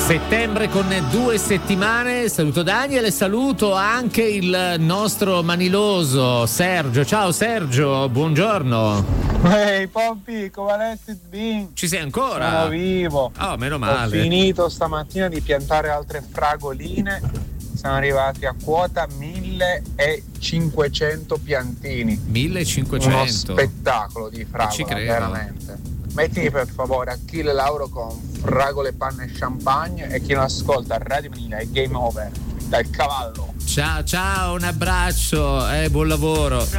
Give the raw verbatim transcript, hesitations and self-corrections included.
Settembre con due settimane. Saluto Daniel e saluto anche il nostro maniloso Sergio. Ciao Sergio, buongiorno. Ehi hey, Pompi, come let it be? Ci sei ancora? Sono vivo. Oh, meno male. Ho finito stamattina di piantare altre fragoline. Siamo arrivati a quota millecinquecento piantini. millecinquecento? Uno spettacolo di fragola, ci credo. veramente. Mettimi per favore Achille Lauro con fragole, panna e champagne, e chi non ascolta Radio Manila è game over, dal cavallo. Ciao ciao, un abbraccio e eh, buon lavoro.